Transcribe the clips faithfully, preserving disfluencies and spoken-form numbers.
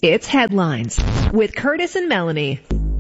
It's Headlines with Curtis and Melanie.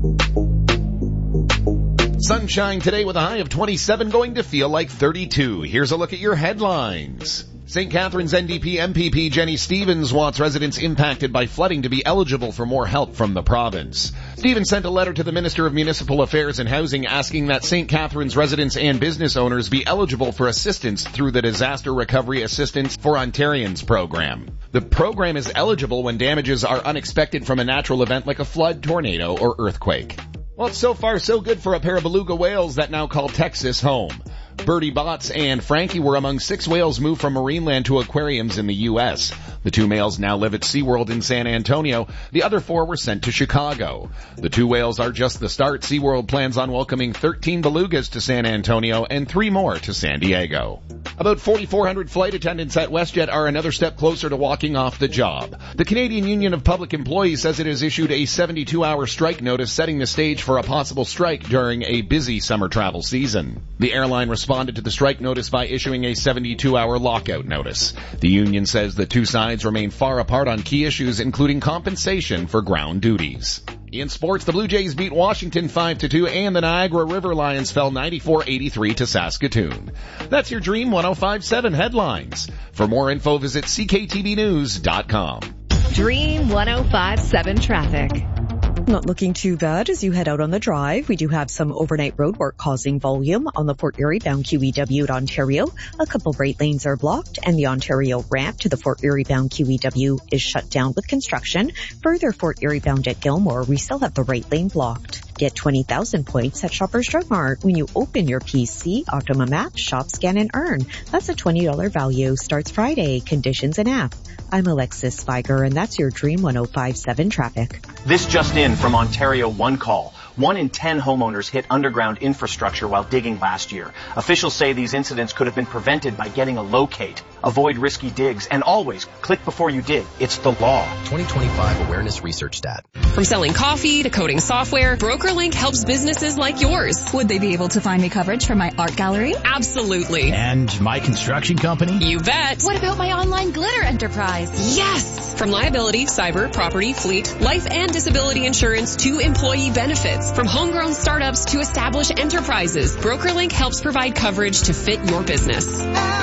Sunshine today with a high of twenty-seven, going to feel like thirty-two. Here's a look at your headlines. Saint Catharines N D P M P P Jenny Stevens wants residents impacted by flooding to be eligible for more help from the province. Stevens sent a letter to the Minister of Municipal Affairs and Housing asking that Saint Catharines residents and business owners be eligible for assistance through the Disaster Recovery Assistance for Ontarians program. The program is eligible when damages are unexpected from a natural event like a flood, tornado, or earthquake. Well, so far so good for a pair of beluga whales that now call Texas home. Bertie Botts and Frankie were among six whales moved from Marineland to aquariums in the U S. The two males now live at SeaWorld in San Antonio. The other four were sent to Chicago. The two whales are just the start. SeaWorld plans on welcoming thirteen belugas to San Antonio and three more to San Diego. About forty-four hundred flight attendants at WestJet are another step closer to walking off the job. The Canadian Union of Public Employees says it has issued a seventy-two hour strike notice setting the stage for a possible strike during a busy summer travel season. The airline responded to the strike notice by issuing a seventy-two hour lockout notice. The union says the two sides remain far apart on key issues, including compensation for ground duties. In sports, the Blue Jays beat Washington five to two, and the Niagara River Lions fell ninety-four eighty-three to Saskatoon. That's your Dream one oh five point seven headlines. For more info, visit c k t b news dot com. Dream one oh five point seven traffic. Not looking too bad as you head out on the drive. We do have some overnight road work causing volume on the Fort Erie bound Q E W at Ontario. A couple right lanes are blocked, and the Ontario ramp to the Fort Erie bound Q E W is shut down with construction. Further, Fort Erie bound at Gilmore, we still have the right lane blocked. Get twenty thousand points at Shoppers Drug Mart when you open your P C, Optima Map, Shop, Scan, and Earn. That's a twenty dollars value. Starts Friday. Conditions and app. I'm Alexis Spiger, and that's your Dream one oh five point seven traffic. This just in from Ontario One Call. One in ten homeowners hit underground infrastructure while digging last year. Officials say these incidents could have been prevented by getting a locate. Avoid risky digs, and always click before you dig. It's the law. twenty twenty-five Awareness Research Stat. From selling coffee to coding software, BrokerLink helps businesses like yours. Would they be able to find me coverage for my art gallery? Absolutely. And my construction company? You bet. What about my online glitter enterprise? Yes! From liability, cyber, property, fleet, life and disability insurance to employee benefits. From homegrown startups to established enterprises, BrokerLink helps provide coverage to fit your business.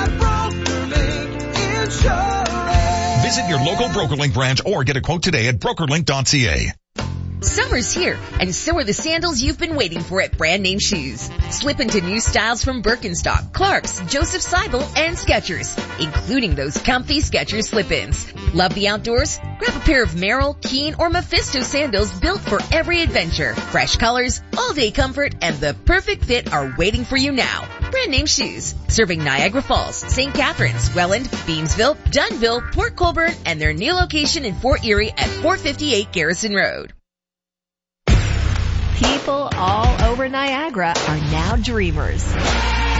Visit your local BrokerLink branch or get a quote today at broker link dot c a. Summer's here, and so are the sandals you've been waiting for at Brand Name Shoes. Slip into new styles from Birkenstock, Clarks, Joseph Seibel, and Skechers, including those comfy Skechers slip-ins. Love the outdoors? Grab a pair of Merrill, Keen, or Mephisto sandals built for every adventure. Fresh colors, all-day comfort, and the perfect fit are waiting for you now. Brand Name Shoes, serving Niagara Falls, Saint Catharines, Welland, Beamsville, Dunnville, Port Colborne, and their new location in Fort Erie at four fifty-eight Garrison Road. People all over Niagara are now dreamers.